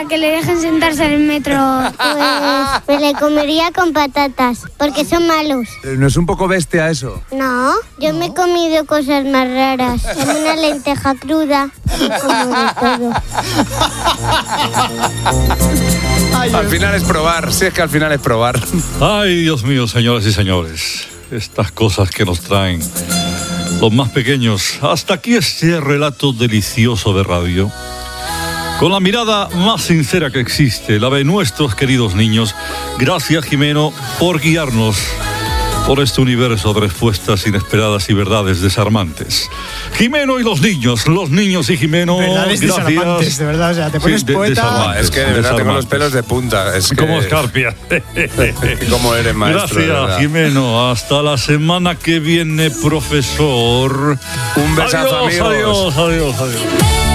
A que le dejen sentarse en el metro. Pues me le comería con patatas, porque son malos. ¿No es un poco bestia eso? No, yo me he comido cosas más raras, como una lenteja cruda, me como de todo. Al final es probar, si es que al final es probar. Ay, Dios mío, señoras y señores, estas cosas que nos traen los más pequeños. Hasta aquí este relato delicioso de radio, con la mirada más sincera que existe, la de nuestros queridos niños. Gracias, Jimeno, por guiarnos por este universo de respuestas inesperadas y verdades desarmantes. Jimeno y los niños y Jimeno, verdades gracias. Desarmantes, de verdad, o sea, te pones poeta. Es que de verdad tengo los pelos de punta. Es que... Como Escarpia. Como eres maestro. Gracias, Jimeno. Hasta la semana que viene, profesor. Un besazo, amigos. Adiós.